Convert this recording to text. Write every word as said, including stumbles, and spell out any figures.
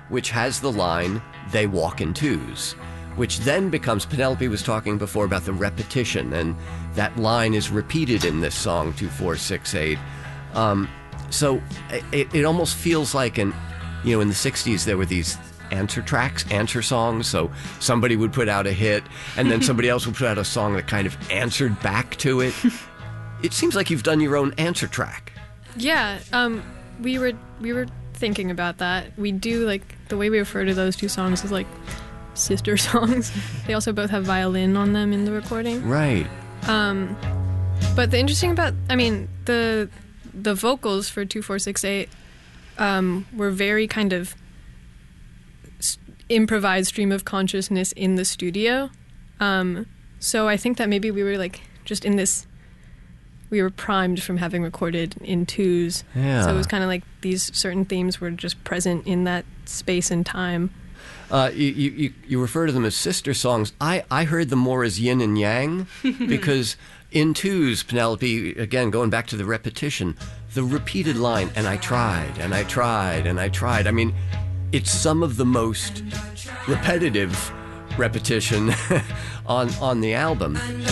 which has the line, "They walk in twos," which then becomes, Penelope was talking before about the repetition, and that line is repeated in this song, two four six eight. Um, so it, it almost feels like, an, you know, in the sixties there were these answer tracks, answer songs, so somebody would put out a hit, and then somebody else would put out a song that kind of answered back to it. It seems like you've done your own answer track. Yeah, um, we were we were thinking about that. We do, like, the way we refer to those two songs is like sister songs. They also both have violin on them in the recording. Right. Um, but the interesting about, I mean, the the vocals for two four six eight um, were very kind of improvised stream of consciousness in the studio. Um, so I think that maybe we were like just in this, we were primed from having recorded in twos. Yeah. So it was kind of like these certain themes were just present in that space and time. Uh, you, you, you refer to them as sister songs. I, I heard them more as yin and yang, because in twos, Penelope, again, going back to the repetition, the repeated line, and I tried, and I tried, and I tried. I mean, it's some of the most repetitive repetition on on the album.